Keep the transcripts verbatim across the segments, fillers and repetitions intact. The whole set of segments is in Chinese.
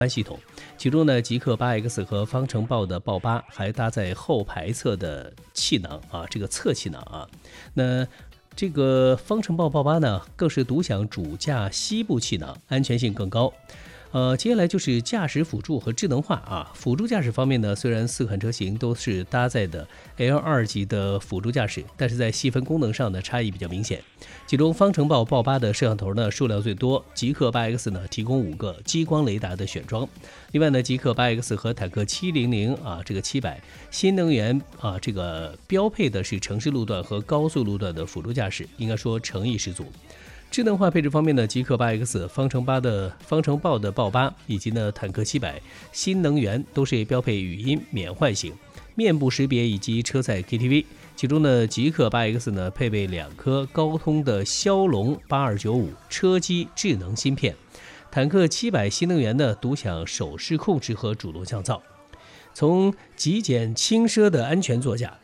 系统，其中呢，极氪 八 X 和方程豹的豹八还搭载后排侧的气囊啊，这个侧气囊啊。那这个方程豹豹八呢，更是独享主驾膝部气囊，安全性更高。呃，接下来就是驾驶辅助和智能化啊。辅助驾驶方面呢，虽然四款车型都是搭载的 L 二 级的辅助驾驶，但是在细分功能上呢，差异比较明显。其中方程豹豹八的摄像头呢数量最多，极氪 八 X 呢提供五个激光雷达的选装。另外呢，极氪 八 X 和坦克七零零啊，这个七百新能源啊，这个标配的是城市路段和高速路段的辅助驾驶，应该说诚意十足。智能化配置方面呢，极氪 八 X、方程八的方程豹的豹八以及呢坦克七百新能源都是标配语音免唤醒、面部识别以及车载 K T V。其中呢，极氪 八 X 呢配备两颗高通的骁龙八二九五车机智能芯片，坦克七百新能源呢独享手势控制和主动降噪。从极简轻奢的安全座驾，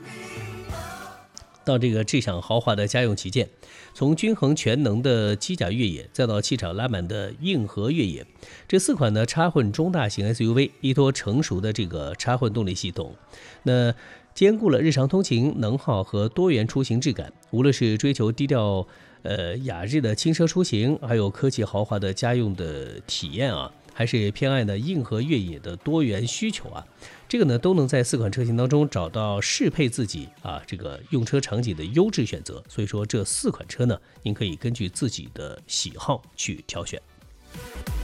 到这个智享豪华的家用旗舰，从均衡全能的机甲越野，再到气场拉满的硬核越野，这四款呢插混中大型 S U V 依托成熟的这个插混动力系统，那兼顾了日常通勤能耗和多元出行质感。无论是追求低调呃雅致的轻奢出行，还有科技豪华的家用的体验啊，还是偏爱呢硬核越野的多元需求啊，这个呢都能在四款车型当中找到适配自己啊这个用车场景的优质选择。所以说这四款车呢，您可以根据自己的喜好去挑选。